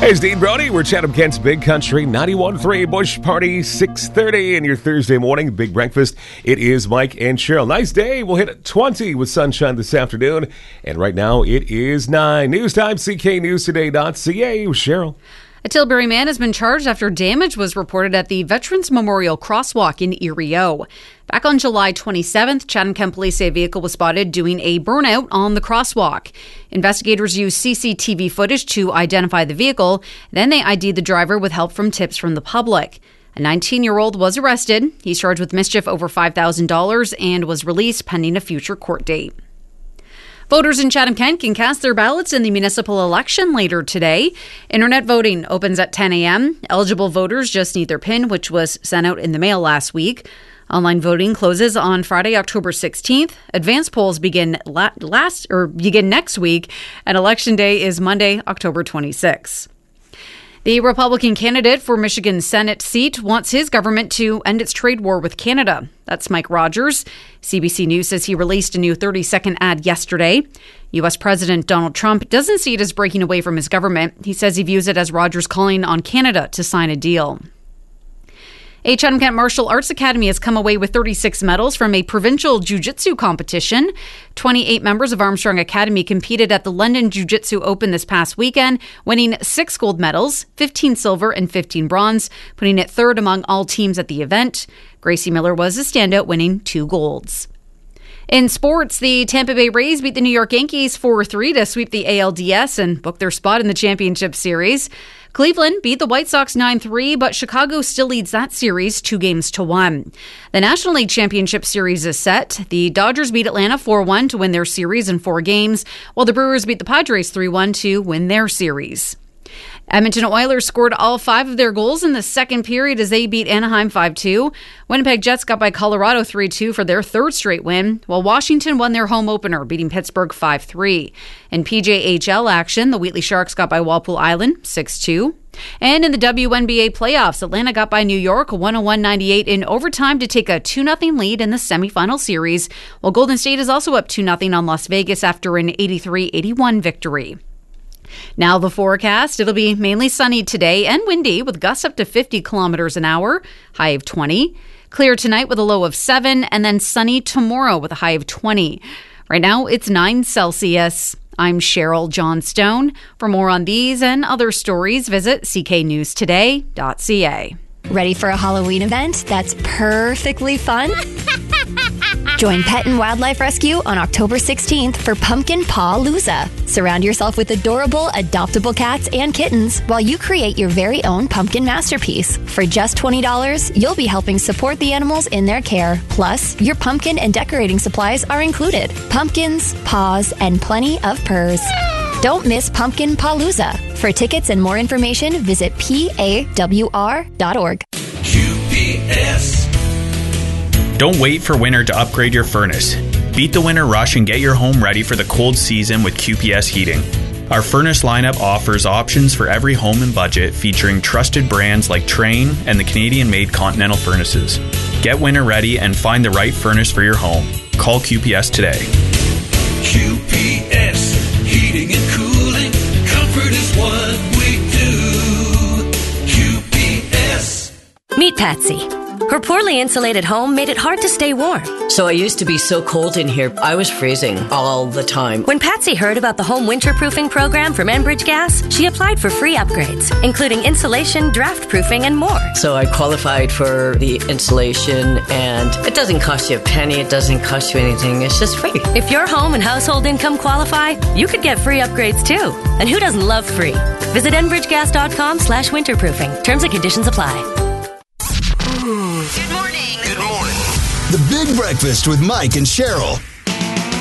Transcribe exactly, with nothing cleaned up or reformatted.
Hey, it's Dean Brody. We're Chatham-Kent's Big Country ninety-one point three Bush Party six thirty in your Thursday morning Big Breakfast. It is Mike and Cheryl. Nice day. We'll hit twenty with sunshine this afternoon. And right now it is nine. News time, C K News Today dot C A with Cheryl. A Tilbury man has been charged after damage was reported at the Veterans Memorial Crosswalk in Erie O. Back on July twenty-seventh, Chatham-Kent police say a vehicle was spotted doing a burnout on the crosswalk. Investigators used C C T V footage to identify the vehicle. Then they I D'd the driver with help from tips from the public. A nineteen-year-old was arrested. He's charged with mischief over five thousand dollars and was released pending a future court date. Voters in Chatham-Kent can cast their ballots in the municipal election later today. Internet voting opens at ten a.m. Eligible voters just need their PIN, which was sent out in the mail last week. Online voting closes on Friday, October sixteenth. Advance polls begin la- last or begin next week, and Election Day is Monday, October twenty-sixth. The Republican candidate for Michigan's Senate seat wants his government to end its trade war with Canada. That's Mike Rogers. C B C News says he released a new thirty-second ad yesterday. U S President Donald Trump doesn't see it as breaking away from his government. He says he views it as Rogers calling on Canada to sign a deal. A Chatham-Kent Martial Arts Academy has come away with thirty-six medals from a provincial jiu-jitsu competition. twenty-eight members of Armstrong Academy competed at the London Jiu-Jitsu Open this past weekend, winning six gold medals, fifteen silver and fifteen bronze, putting it third among all teams at the event. Gracie Miller was a standout, winning two golds. In sports, the Tampa Bay Rays beat the New York Yankees four three to sweep the A L D S and book their spot in the championship series. Cleveland beat the White Sox nine three, but Chicago still leads that series two games to one. The National League Championship Series is set. The Dodgers beat Atlanta four one to win their series in four games, while the Brewers beat the Padres three one to win their series. Edmonton Oilers scored all five of their goals in the second period as they beat Anaheim five two. Winnipeg Jets got by Colorado three two for their third straight win, while Washington won their home opener, beating Pittsburgh five three. In P J H L action, the Wheatley Sharks got by Walpole Island six two. And in the W N B A playoffs, Atlanta got by New York one oh one ninety-eight in overtime to take a two nothing lead in the semifinal series, while Golden State is also up two nothing on Las Vegas after an eighty-three eighty-one victory. Now the forecast. It'll be mainly sunny today and windy with gusts up to fifty kilometers an hour, high of twenty. Clear tonight with a low of seven, and then sunny tomorrow with a high of twenty. Right now it's nine Celsius. I'm Cheryl Johnstone. For more on these and other stories, visit C K News Today dot C A. Ready for a Halloween event that's perfectly fun? Join Pet and Wildlife Rescue on October sixteenth for Pumpkin Paw-Loozah. Surround yourself with adorable, adoptable cats and kittens while you create your very own pumpkin masterpiece. For just twenty dollars, you'll be helping support the animals in their care. Plus, your pumpkin and decorating supplies are included. Pumpkins, paws, and plenty of purrs. Don't miss Pumpkin Paw-Loozah. For tickets and more information, visit P A W R dot org. Q P S. Don't wait for winter to upgrade your furnace. Beat the winter rush and get your home ready for the cold season with Q P S Heating. Our furnace lineup offers options for every home and budget, featuring trusted brands like Trane and the Canadian-made Continental furnaces. Get winter ready and find the right furnace for your home. Call Q P S today. Q P S, heating and cooling, comfort is what we do. Q P S. Meet Patsy. Her poorly insulated home made it hard to stay warm. So I used to be so cold in here, I was freezing all the time. When Patsy heard about the home winterproofing program from Enbridge Gas, she applied for free upgrades, including insulation, draft proofing, and more. So I qualified for the insulation, and it doesn't cost you a penny, it doesn't cost you anything, it's just free. If your home and household income qualify, you could get free upgrades too. And who doesn't love free? Visit enbridgegas.com slash winterproofing. Terms and conditions apply. Good morning. Good morning. The Big Breakfast with Mike and Cheryl.